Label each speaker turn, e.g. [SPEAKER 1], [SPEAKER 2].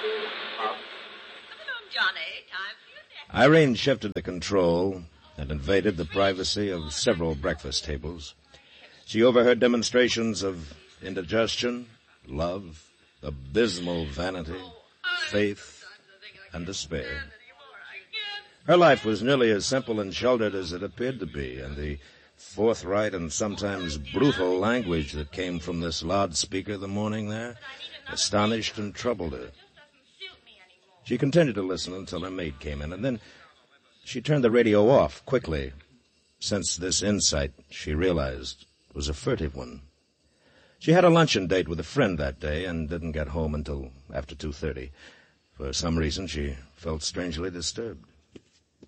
[SPEAKER 1] Irene shifted the control and invaded the privacy of several breakfast tables. She overheard demonstrations of indigestion, love, abysmal vanity, faith, and despair. Her life was nearly as simple and sheltered as it appeared to be, and the forthright and sometimes brutal language that came from this loudspeaker the morning there astonished and troubled her. She continued to listen until her maid came in, and then she turned the radio off quickly, since this insight, she realized, was a furtive one. She had a luncheon date with a friend that day and didn't get home until after 2:30. For some reason, she felt strangely disturbed.